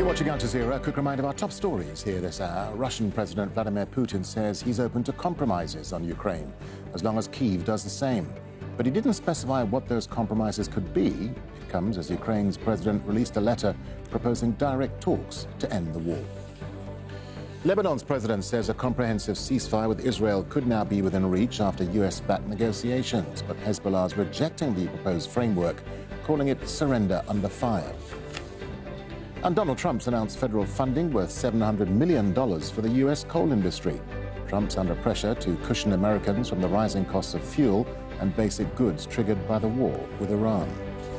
Watching Al Jazeera, a quick reminder of our top stories here this hour. Russian President Vladimir Putin says he's open to compromises on Ukraine, as long as Kyiv does the same. But he didn't specify what those compromises could be. It comes as Ukraine's president released a letter proposing direct talks to end the war. Lebanon's president says a comprehensive ceasefire with Israel could now be within reach after US-backed negotiations, but Hezbollah is rejecting the proposed framework, calling it surrender under fire. And Donald Trump's announced federal funding worth $700 million for the U.S. coal industry. Trump's under pressure to cushion Americans from the rising costs of fuel and basic goods triggered by the war with Iran.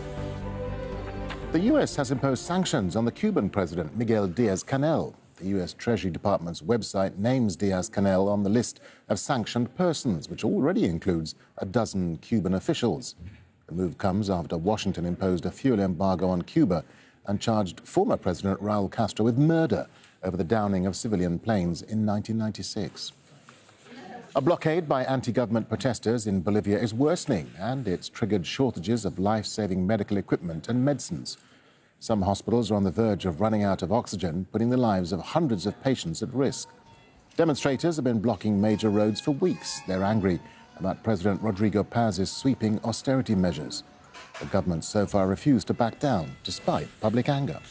The U.S. has imposed sanctions on the Cuban president, Miguel Diaz-Canel. The U.S. Treasury Department's website names Diaz-Canel on the list of sanctioned persons, which already includes a dozen Cuban officials. The move comes after Washington imposed a fuel embargo on Cuba and charged former President Raul Castro with murder over the downing of civilian planes in 1996. A blockade by anti-government protesters in Bolivia is worsening, and it's triggered shortages of life-saving medical equipment and medicines. Some hospitals are on the verge of running out of oxygen, putting the lives of hundreds of patients at risk. Demonstrators have been blocking major roads for weeks. They're angry about President Rodrigo Paz's sweeping austerity measures. The government so far refused to back down, despite public anger.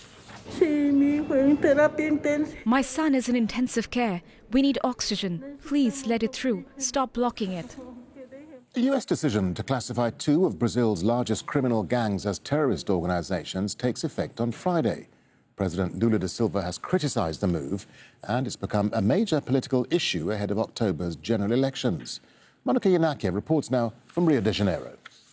My son is in intensive care. We need oxygen. Please let it through. Stop blocking it. A U.S. decision to classify two of Brazil's largest criminal gangs as terrorist organizations takes effect on Friday. President Lula da Silva has criticized the move, and it's become a major political issue ahead of October's general elections. Monica Yanakia reports now from Rio de Janeiro.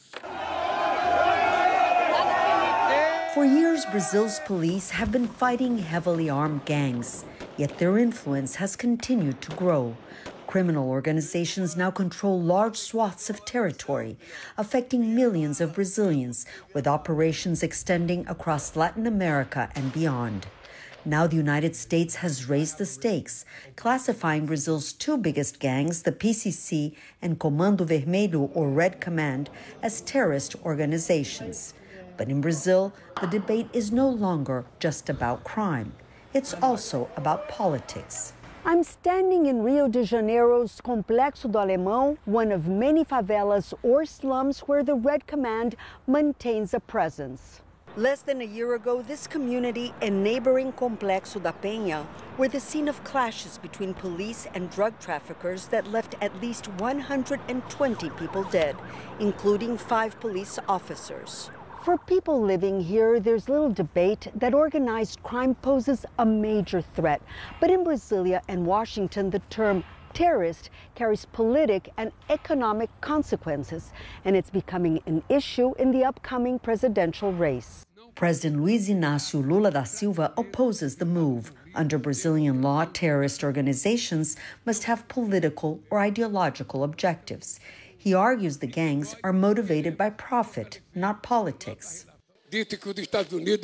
For years, Brazil's police have been fighting heavily armed gangs, yet their influence has continued to grow. Criminal organizations now control large swaths of territory, affecting millions of Brazilians, with operations extending across Latin America and beyond. Now the United States has raised the stakes, classifying Brazil's two biggest gangs, the PCC and Comando Vermelho, or Red Command, as terrorist organizations. But in Brazil, the debate is no longer just about crime. It's also about politics. I'm standing in Rio de Janeiro's Complexo do Alemão, one of many favelas or slums where the Red Command maintains a presence. Less than a year ago, this community and neighboring Complexo da Penha were the scene of clashes between police and drug traffickers that left at least 120 people dead, including 5 police officers. For people living here, there's little debate that organized crime poses a major threat. But in Brasilia and Washington, the term terrorist carries politic and economic consequences, and it's becoming an issue in the upcoming presidential race. President Luiz Inácio Lula da Silva opposes the move. Under Brazilian law, terrorist organizations must have political or ideological objectives. He argues the gangs are motivated by profit, not politics.